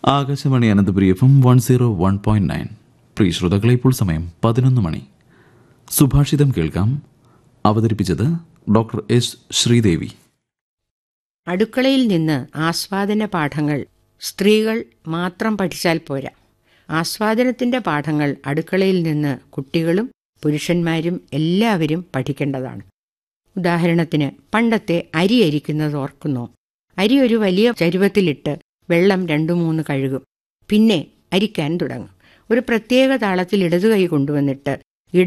Akashvani Ananthapuri FM 101.9. പ്രിയ ശ്രോതാക്കളെ, ഇപ്പോൾ സമയം 11 മണി. സുഭാഷിതം കേൾക്കാം. അവതരിപ്പിച്ചത് ഡോക്ടർ എസ് ശ്രീദേവി. അടുക്കളയിൽ നിന്ന് ആസ്വാദന പാഠങ്ങൾ സ്ത്രീകൾ മാത്രം പഠിച്ചാൽ പോരാ. ആസ്വാദനത്തിന്റെ പാഠങ്ങൾ അടുക്കളയിൽ നിന്ന് കുട്ടികളും പുരുഷന്മാരും എല്ലാവരും പഠിക്കേണ്ടതാണ്. ഉദാഹരണത്തിന്, പണ്ടത്തെ അരി അരിക്കുന്നത് ഓർക്കുന്നോ? അരി ഒരു വലിയ ചരുവത്തിലിട്ട് വെള്ളം 2-3 കഴുകും. പിന്നെ അരിക്കാൻ തുടങ്ങും. ഒരു പ്രത്യേക താളത്തിൽ ഇടതു കൈ കൊണ്ടുവന്നിട്ട്